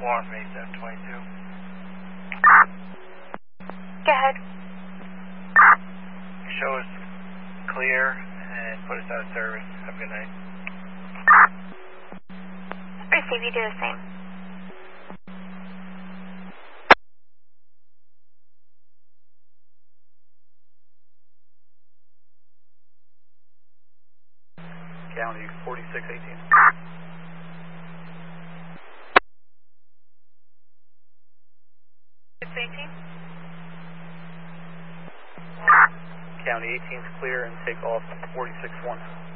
Warren from 8722. Go ahead. Show us clear and put us out of service. Have a good night. Receive, you do the same. County 4618. County 18 is clear and take off 46-1.